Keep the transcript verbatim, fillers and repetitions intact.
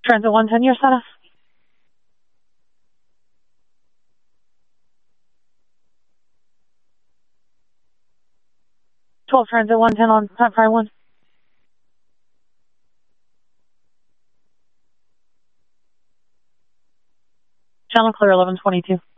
Transit one ten, your status. twelve Transit one ten on platform one. Channel clear eleven twenty-two.